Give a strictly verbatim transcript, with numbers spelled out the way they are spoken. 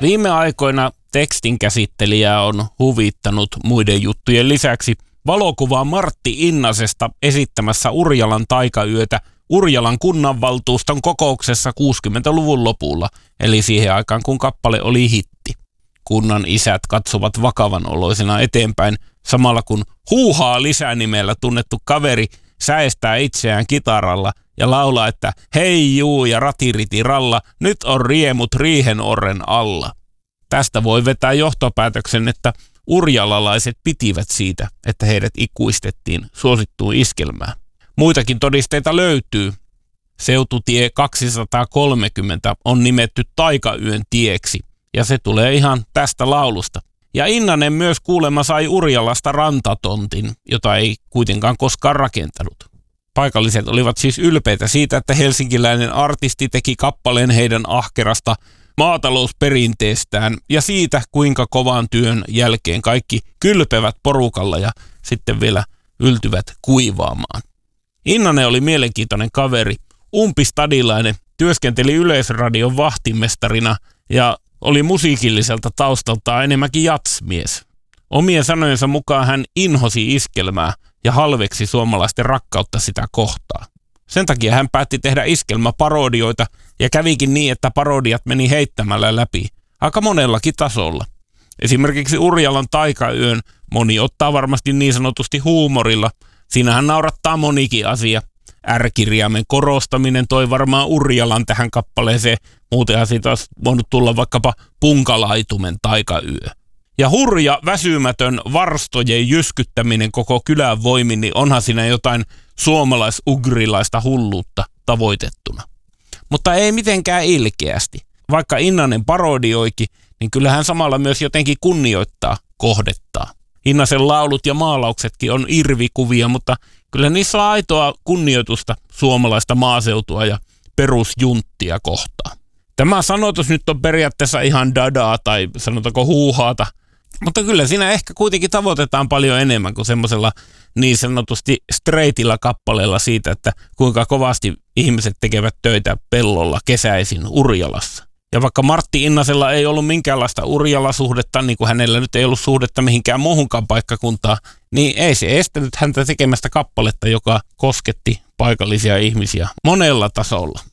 Viime aikoina tekstin käsittelijää on huvittanut muiden juttujen lisäksi valokuva Martti Innasesta esittämässä Urjalan taikayötä Urjalan kunnanvaltuuston kokouksessa kuusikymmentäluvun lopulla, eli siihen aikaan kun kappale oli hitti. Kunnan isät katsovat vakavanoloisena eteenpäin, samalla kun Huuhaa lisänimellä tunnettu kaveri säestää itseään kitaralla ja laulaa, että hei juu ja ratiriti ralla, nyt on riemut riihenorren alla. Tästä voi vetää johtopäätöksen, että urjalalaiset pitivät siitä, että heidät ikuistettiin suosittuun iskelmään. Muitakin todisteita löytyy. Seututie kaksisataakolmekymmentä on nimetty Taikayön tieksi, ja se tulee ihan tästä laulusta. Ja Innanen myös kuulemma sai Urjalasta rantatontin, jota ei kuitenkaan koskaan rakentanut. Paikalliset olivat siis ylpeitä siitä, että helsinkiläinen artisti teki kappaleen heidän ahkerasta maatalousperinteestään ja siitä, kuinka kovan työn jälkeen kaikki kylpevät porukalla ja sitten vielä yltyvät kuivaamaan. Innanen oli mielenkiintoinen kaveri, umpistadilainen, työskenteli Yleisradion vahtimestarina ja oli musiikilliselta taustaltaan enemmänkin jatsmies. Omien sanojensa mukaan hän inhosi iskelmää ja halveksi suomalaisten rakkautta sitä kohtaa. Sen takia hän päätti tehdä iskelmäparodioita ja kävikin niin, että parodiat meni heittämällä läpi aika monellakin tasolla. Esimerkiksi Urjalan taikayön moni ottaa varmasti niin sanotusti huumorilla. Siinähän naurattaa monikin asia. R-kirjaimen korostaminen toi varmaan Urjalan tähän kappaleeseen. Muutenhan siitä olisi voinut tulla vaikkapa Punkalaitumen taikayö. Ja hurja, väsymätön varstojen jyskyttäminen koko kylän voimin, niin onhan siinä jotain suomalais-ugrilaista hulluutta tavoitettuna. Mutta ei mitenkään ilkeästi. Vaikka Innanen parodioikin, niin kyllähän samalla myös jotenkin kunnioittaa kohdettaa. Innasen laulut ja maalauksetkin on irvikuvia, mutta kyllä niissä on aitoa kunnioitusta suomalaista maaseutua ja perusjunttia kohtaan. Tämä sanotus nyt on periaatteessa ihan dadaa tai sanotaanko huuhaata, mutta kyllä siinä ehkä kuitenkin tavoitetaan paljon enemmän kuin semmoisella niin sanotusti straightilla kappaleella siitä, että kuinka kovasti ihmiset tekevät töitä pellolla kesäisin Urjalassa. Ja vaikka Martti Innasella ei ollut minkäänlaista Urjala-suhdetta, niin kuin hänellä nyt ei ollut suhdetta mihinkään muuhunkaan paikkakuntaan, niin ei se estänyt häntä tekemästä kappaletta, joka kosketti paikallisia ihmisiä monella tasolla.